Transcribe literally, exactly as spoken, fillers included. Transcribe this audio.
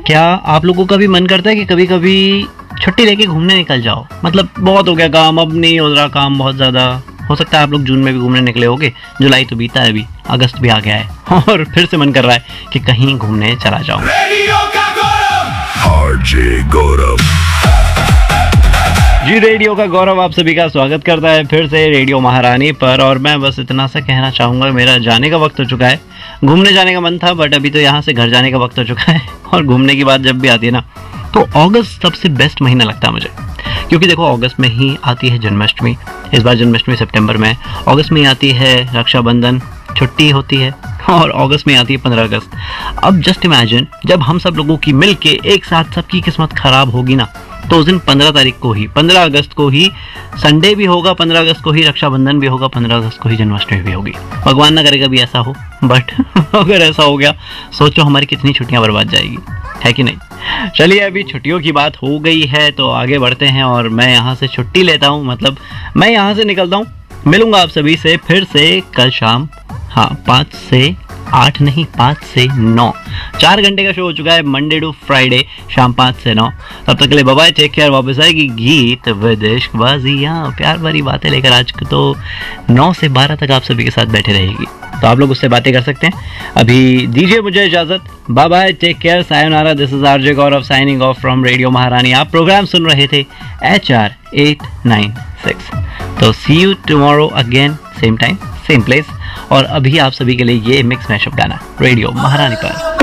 क्या आप लोगों का भी मन करता है कि कभी कभी छुट्टी लेके घूमने निकल जाओ? मतलब बहुत हो गया काम, अब नहीं हो रहा काम बहुत ज़्यादा। हो सकता है आप लोग जून में भी घूमने निकले होगे, जुलाई तो बीता है, अभी अगस्त भी आ गया है और फिर से मन कर रहा है कि कहीं घूमने चला जाऊं। रेडियो का गौरव, आरजे गौरव। जी, रेडियो का गौरव आप सभी का स्वागत करता है फिर से रेडियो महारानी पर। और मैं बस इतना सा कहना चाहूँगा, मेरा जाने का वक्त हो चुका है। घूमने जाने का मन था, बट अभी तो यहाँ से घर जाने का वक्त हो चुका है। और घूमने की बात जब भी आती है ना, तो अगस्त सबसे बेस्ट महीना लगता है मुझे, क्योंकि देखो अगस्त में ही आती है जन्माष्टमी। इस बार जन्माष्टमी सितंबर में, अगस्त में आती है रक्षाबंधन, छुट्टी होती है, और अगस्त में आती है पंद्रह अगस्त। अब जस्ट इमेजिन, जब हम सब लोगों की मिल के एक साथ सबकी किस्मत खराब होगी ना, तो उस दिन पंद्रह तारीख को ही, पंद्रह अगस्त को ही संडे भी होगा, पंद्रह अगस्त को ही रक्षाबंधन भी होगा, पंद्रह अगस्त को ही जन्माष्टमी भी होगी। भगवान ना करेगा भी ऐसा हो, बट अगर ऐसा हो गया, सोचो हमारी कितनी छुट्टियां बर्बाद जाएगी, है कि नहीं? चलिए, अभी छुट्टियों की बात हो गई है तो आगे बढ़ते हैं, और मैं यहाँ से छुट्टी लेता हूँ, मतलब मैं यहाँ से निकलता हूँ। मिलूंगा आप सभी से फिर से कल शाम, हाँ पाँच से आठ नहीं, पाँच से नौ, चार घंटे का शो हो चुका है, मंडे टू फ्राइडे शाम पाँच से नौ। तब तक के लिए बाय बाय, टेक केयर। वापस आएगी गीत विदेश बाजियाँ, प्यार भरी बातें लेकर आज तो नौ से बारह तक आप सभी के साथ बैठे रहेगी, तो आप लोग उससे बातें कर सकते हैं। अभी दीजिए मुझे इजाजत, bye bye, take care, sayonara. This is RJ Gaurav signing off from radio महारानी। आप प्रोग्राम सुन रहे थे H R eight nine six. तो सी you tomorrow again, same time same place. और अभी आप सभी के लिए ये मिक्स मैशअप गाना रेडियो महारानी पर।